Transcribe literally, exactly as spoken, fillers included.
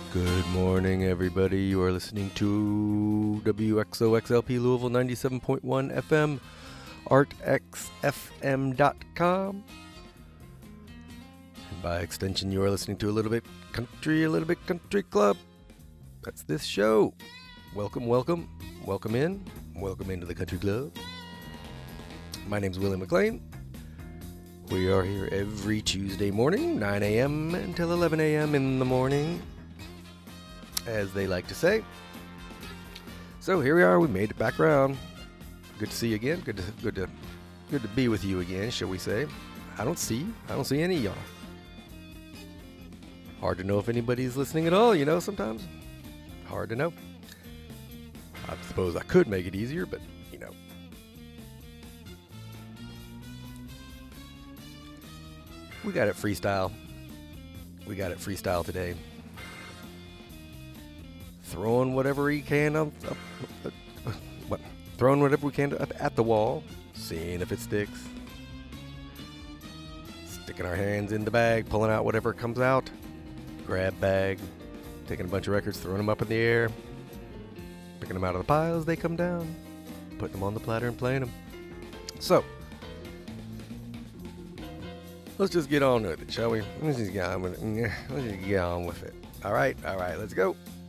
Good morning, everybody. You are listening to W X O X L P Louisville ninety-seven point one F M, art x f m dot com. And by extension, you are listening to a little bit country, a little bit country club. That's this show. Welcome, welcome, welcome in. Welcome into the country club. My name's Willie McLean. We are here every Tuesday morning, nine a.m. until eleven a.m. in the morning, as they like to say. So here we are. We made it back around. Good to see you again. Good to good to good to be with you again, shall we say? I don't see. I don't see any of y'all. Hard to know if anybody's listening at all. You know, sometimes hard to know. I suppose I could make it easier, but you know. We got it freestyle. We got it freestyle today. Throwing whatever he can up, up, up, up, what? Throwing whatever we can up at the wall, seeing if it sticks. Sticking our hands in the bag, pulling out whatever comes out. Grab bag, taking a bunch of records, throwing them up in the air, picking them out of the pile as they come down, putting them on the platter and playing them. So, let's just get on with it, shall we? Let's just get on with it. Let's just get on with it. All right, all right, let's go.